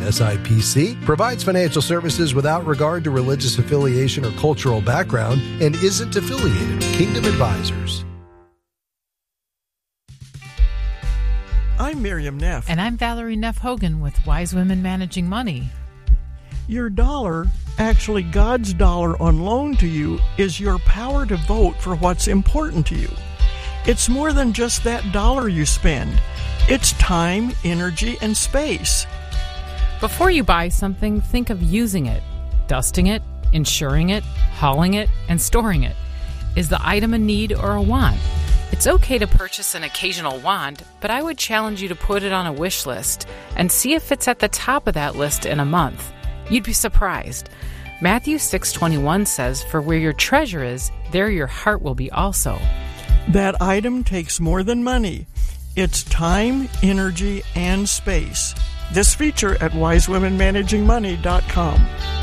SIPC provides financial services without regard to religious affiliation or cultural background and isn't affiliated with Kingdom Advisors. I'm Miriam Neff. And I'm Valerie Neff Hogan with Wise Women Managing Money. Your dollar, actually God's dollar on loan to you, is your power to vote for what's important to you. It's more than just that dollar you spend. It's time, energy, and space. Before you buy something, think of using it, dusting it, insuring it, hauling it, and storing it. Is the item a need or a want? It's okay to purchase an occasional want, but I would challenge you to put it on a wish list and see if it's at the top of that list in a month. You'd be surprised. Matthew 6:21 says, "For where your treasure is, there your heart will be also." That item takes more than money. It's time, energy, and space. This feature at wisewomenmanagingmoney.com.